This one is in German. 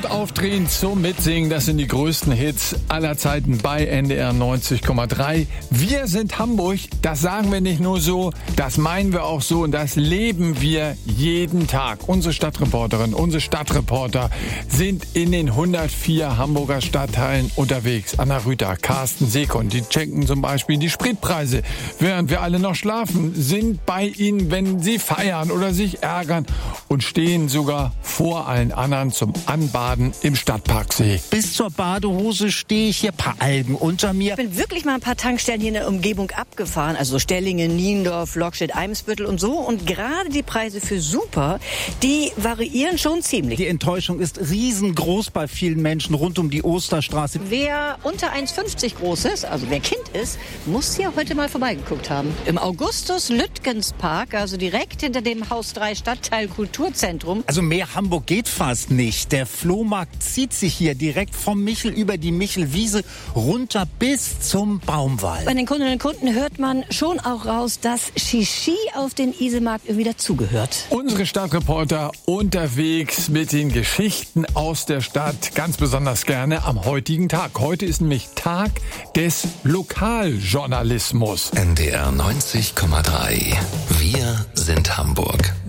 Aufdrehen zum Mitsingen, das sind die größten Hits aller Zeiten bei NDR 90,3. Wir sind Hamburg, das sagen wir nicht nur so, das meinen wir auch so und das leben wir jeden Tag. Unsere Stadtreporterin, unsere Stadtreporter sind in den 104 Hamburger Stadtteilen unterwegs. Anna Rüther, Carsten Sekon, die checken zum Beispiel die Spritpreise, während wir alle noch schlafen, sind bei ihnen, wenn sie feiern oder sich ärgern und stehen sogar vor allen anderen zum Anbaden im Stadtparksee. Bis zur Badehose stehe ich hier, paar Algen unter mir. Ich bin wirklich mal ein paar Tankstellen hier in der Umgebung abgefahren, also Stellingen, Niendorf, Lockstedt, Eimsbüttel und so. Und gerade die Preise für Super, die variieren schon ziemlich. Die Enttäuschung ist riesengroß bei vielen Menschen rund um die Osterstraße. Wer unter 1,50 groß ist, also wer Kind ist, muss hier heute mal vorbeigeguckt haben. Im Augustus-Lütgens-Park, also direkt hinter dem Haus 3 Stadtteil Kulturzentrum. Also mehr Hamburg geht fast nicht. Der Flohmarkt zieht sich hier direkt vom Michel über die Michelwiese runter bis zum Baumwall. Bei den Kundinnen und Kunden hört man schon auch raus, dass Shishi auf den Isemarkt irgendwie dazugehört. Unsere Stadtreporter unterwegs mit den Geschichten aus der Stadt, ganz besonders gerne am heutigen Tag. Heute ist nämlich Tag des Lokaljournalismus. NDR 90,3. Wir sind Hamburg.